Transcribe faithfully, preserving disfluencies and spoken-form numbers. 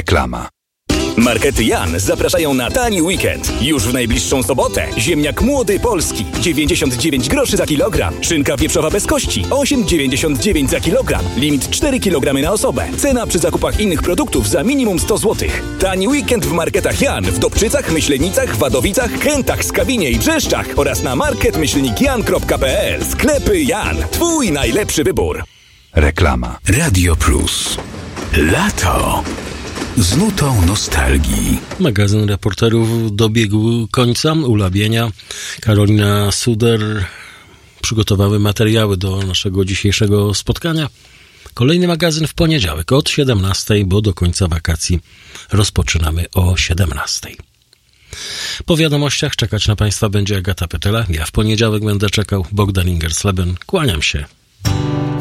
Reklama. Markety Jan zapraszają na tani weekend. Już w najbliższą sobotę. Ziemniak młody polski dziewięćdziesiąt dziewięć groszy za kilogram. Szynka wieprzowa bez kości osiem dziewięćdziesiąt dziewięć za kilogram. Limit cztery kilogramy na osobę. Cena przy zakupach innych produktów za minimum sto złotych. Tani weekend w Marketach Jan w Dobczycach, Myślenicach, Wadowicach, Chętach, Skawinie i Brzeszczach oraz na market myślnik jan kropka p l. Sklepy Jan. Twój najlepszy wybór. Reklama. Radio Plus. Lato. Z nutą nostalgii. Magazyn reporterów dobiegł końca. Ula Bienia, Karolina Suder przygotowały materiały do naszego dzisiejszego spotkania. Kolejny magazyn w poniedziałek od siedemnastej, bo do końca wakacji rozpoczynamy o siedemnastej. Po wiadomościach czekać na Państwa będzie Agata Pytela. Ja w poniedziałek będę czekał. Bogdan Ingersleben. Kłaniam się.